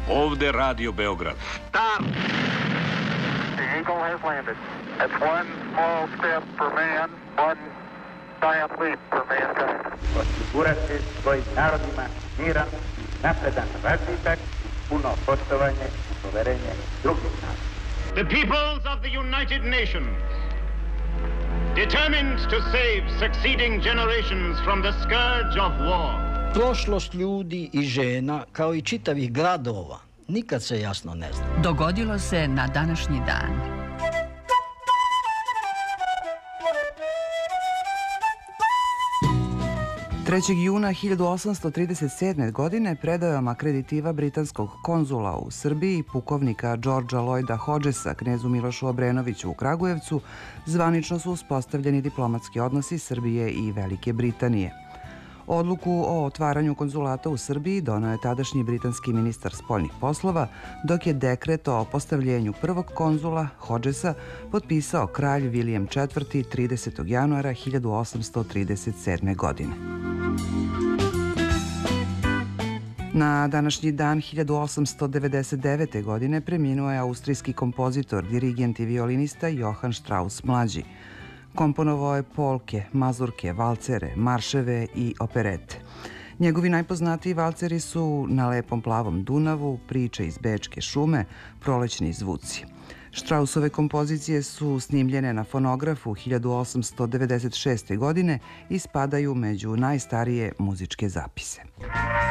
Ovde Radio Beograd. Stop! The Eagle has landed. It's one small step for man, one giant leap for mankind. Osigurati svojim narodima miran, napredan razvitak, puno poštovanje i poverenje drugih naroda. The peoples of the United Nations, determined to save succeeding generations from the scourge of war. Prošlost ljudi i žena, kao i čitavih gradova, nikad se jasno ne zna. Dogodilo se na današnji dan. 3. juna 1837. godine predajom akreditiva britanskog konzula u Srbiji, pukovnika Đorđa Lloyda Hodgesa, knezu Milošu Obrenoviću u Kragujevcu, zvanično su uspostavljeni diplomatski odnosi Srbije i Velike Britanije. Odluku o otvaranju konzulata u Srbiji donao je tadašnji britanski ministar spoljnih poslova, dok je dekret o postavljenju prvog konzula, Hodgesa, potpisao kralj William IV. 30. januara 1837. godine. Na današnji dan 1899. godine preminuo je austrijski kompozitor, dirigent i violinista Johann Strauss mlađi. Komponovao je polke, mazurke, valcere, marševe i operete. Njegovi najpoznatiji valceri su Na lepom plavom Dunavu, Priče iz Bečke šume, Prolećni zvuci. Straussove kompozicije su snimljene na fonografu 1896. godine i spadaju među najstarije muzičke zapise.